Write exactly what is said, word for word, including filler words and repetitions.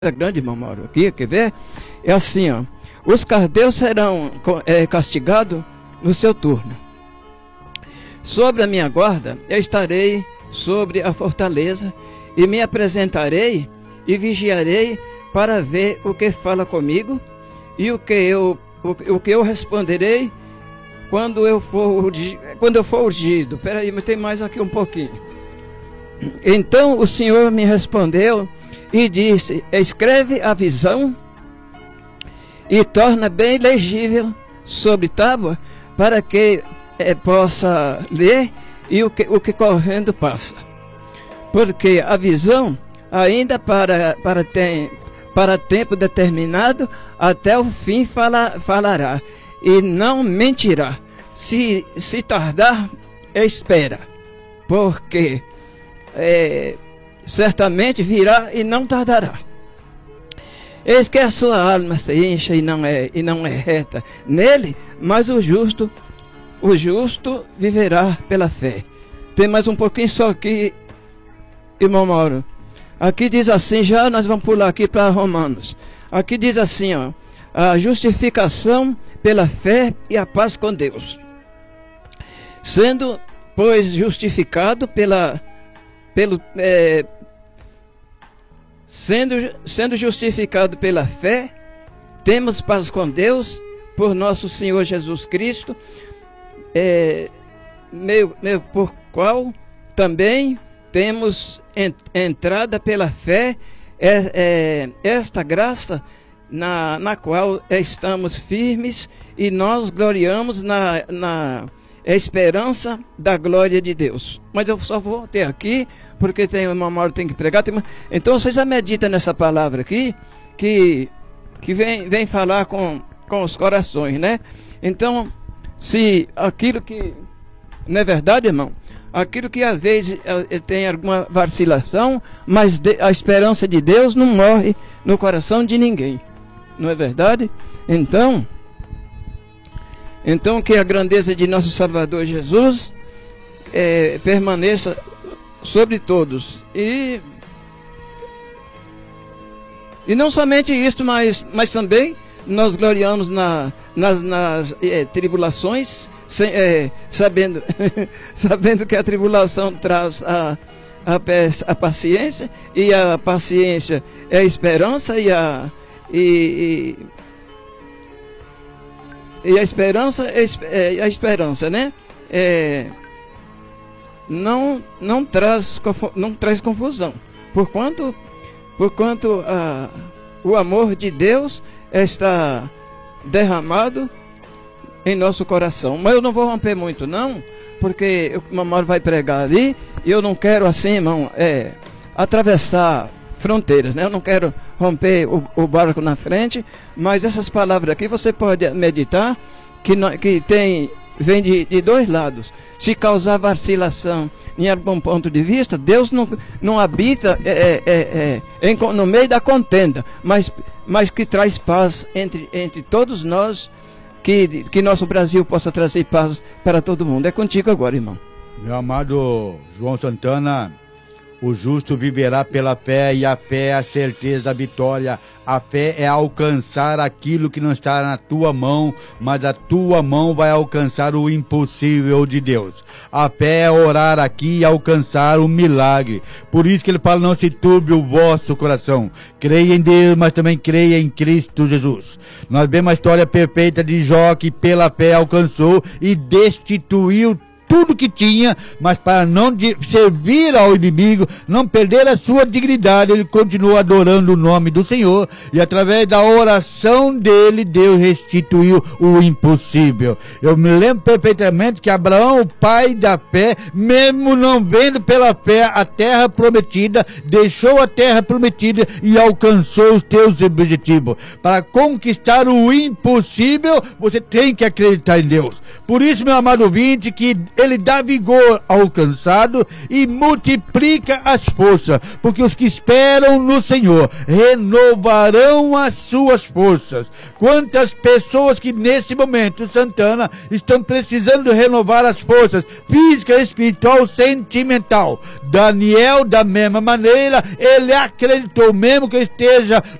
grande, irmão Mauro, aqui, quer ver? É assim, ó. Os caldeus serão é, castigados no seu turno. Sobre a minha guarda, eu estarei sobre a fortaleza e me apresentarei e vigiarei para ver o que fala comigo e o que eu, o, o que eu responderei quando eu for, quando eu for ungido. Peraí, mas tem mais aqui um pouquinho. Então o Senhor me respondeu e disse: escreve a visão e torna bem legível sobre tábua, para que é, possa ler e o que, o que correndo passa. Porque a visão ainda para, para, tem, para tempo determinado, até o fim fala, falará, e não mentirá. Se, se tardar, espera, porque é, certamente virá e não tardará. Eis que a sua alma se encha e não é, e não é reta nele, mas o justo, o justo viverá pela fé. Tem mais um pouquinho só aqui, irmão Mauro. Aqui diz assim, já nós vamos pular aqui para Romanos. Aqui diz assim, ó, a justificação pela fé e a paz com Deus. Sendo, pois, justificado pela, pelo, é, sendo, sendo justificado pela fé, temos paz com Deus por nosso Senhor Jesus Cristo, é, meu, meu, por qual também temos ent, entrada pela fé, é, é, esta graça na, na qual estamos firmes e nós gloriamos na, na esperança da glória de Deus. Mas eu só vou ter aqui, porque tem uma hora tem que pregar. Tem uma... Então vocês já meditam nessa palavra aqui, que, que vem, vem falar com, com os corações, né? Então, se aquilo que... Não é verdade, irmão? Aquilo que às vezes tem alguma vacilação, mas a esperança de Deus não morre no coração de ninguém. Não é verdade? Então, então que a grandeza de nosso Salvador Jesus é, permaneça sobre todos. E, e não somente isso, mas, mas também nós gloriamos na, nas, nas é, tribulações, sem, é, sabendo, sabendo que a tribulação traz a, a, a paciência, e a paciência é a esperança, e a, e, e, e a esperança é, é a esperança, né? É, não, não, traz, não traz confusão, porquanto, porquanto a, o amor de Deus está derramado em nosso coração. Mas eu não vou romper muito não, porque o mamãe vai pregar ali, e eu não quero assim, irmão, é, atravessar fronteiras, né? Eu não quero romper o, o barco na frente, mas essas palavras aqui você pode meditar, que, não, que tem, vem de, de dois lados. Se causar vacilação em algum ponto de vista, Deus não, não habita é, é, é, em, no meio da contenda, mas, mas que traz paz entre, entre todos nós, que, que nosso Brasil possa trazer paz para todo mundo. É contigo agora, irmão. Meu amado João Santana, o justo viverá pela fé, e a fé é a certeza da vitória. A fé é alcançar aquilo que não está na tua mão, mas a tua mão vai alcançar o impossível de Deus. A fé é orar aqui e alcançar o milagre. Por isso que ele fala: não se turbe o vosso coração. Creia em Deus, mas também creia em Cristo Jesus. Nós vemos a história perfeita de Jó, que pela fé alcançou e destituiu tudo que tinha, mas para não servir ao inimigo, não perder a sua dignidade, ele continuou adorando o nome do Senhor, e através da oração dele, Deus restituiu o impossível. Eu me lembro perfeitamente que Abraão, o pai da fé, mesmo não vendo pela fé a terra prometida, deixou a terra prometida e alcançou os teus objetivos. Para conquistar o impossível, você tem que acreditar em Deus. Por isso, meu amado ouvinte, que ele dá vigor ao cansado e multiplica as forças, porque os que esperam no Senhor renovarão as suas forças. Quantas pessoas que nesse momento, Santana, estão precisando renovar as forças física, espiritual, sentimental. Daniel, da mesma maneira, ele acreditou mesmo que esteja